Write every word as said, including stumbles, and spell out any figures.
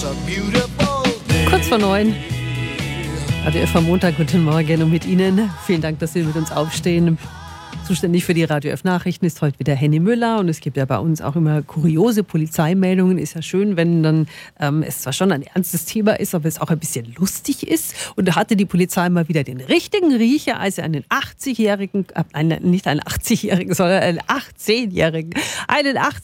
Kurz vor neun. Radio F am Montag, guten Morgen und mit Ihnen. Vielen Dank, dass Sie mit uns aufstehen. Zuständig für die Radio F Nachrichten ist heute wieder Henny Müller und es gibt ja bei uns auch immer kuriose Polizeimeldungen. Ist ja schön, wenn dann ähm, es zwar schon ein ernstes Thema ist, aber es auch ein bisschen lustig ist. Und da hatte die Polizei mal wieder den richtigen Riecher, als sie einen achtzigjährigen, äh, einen, nicht einen achtzigjährigen, sondern einen achtzehnjährigen, einen